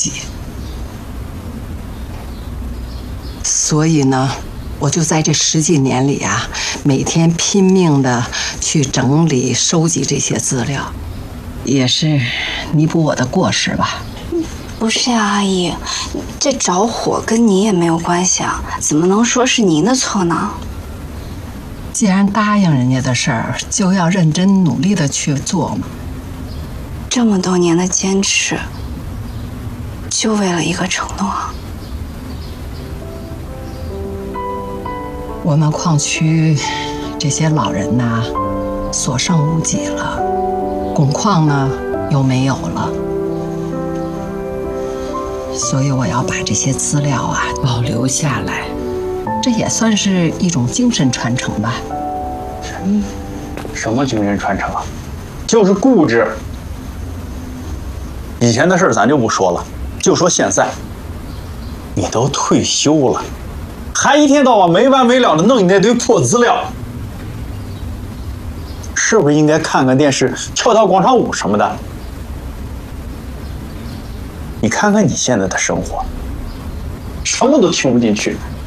己。所以呢，我就在这10几年里啊，每天拼命的去整理、收集这些资料，也是弥补我的过失吧。 不是呀，阿姨，这着火跟你也没有关系啊，怎么能说是您的错呢？ 既然答应人家的事儿，就要认真努力的去做嘛。 这么多年的坚持，就为了一个承诺。 我们矿区这些老人呐，所剩无几了，汞矿呢又没有了，所以我要把这些资料啊保留下来，这也算是一种精神传承吧。 什么精神传承啊？就是固执。以前的事咱就不说了，就说现在，你都退休了，还一天到晚没完没了的弄你那堆破资料，是不是应该看看电视、跳跳广场舞什么的？你看看你现在的生活，什么都听不进去。